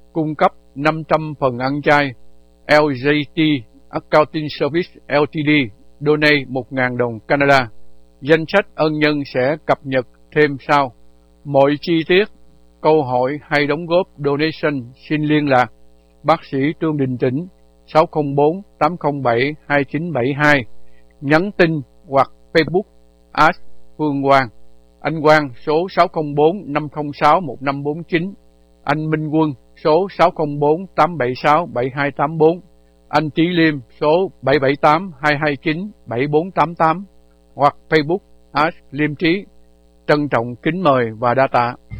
cung cấp 500 phần ăn chay. LJT Accounting Service Ltd donate 1.000 đồng Canada. Danh sách ân nhân sẽ cập nhật thêm sau. Mọi chi tiết, câu hỏi hay đóng góp donation xin liên lạc bác sĩ Trương Đình Tĩnh 604 807 2972, nhắn tin hoặc Facebook @Phương Quang, anh Quang số 604 506 1549, anh Minh Quân số 604 876 7284, anh Trí Liêm số 778 229 7488 hoặc Facebook @Liêm Trí. Trân trọng kính mời và đa tạ.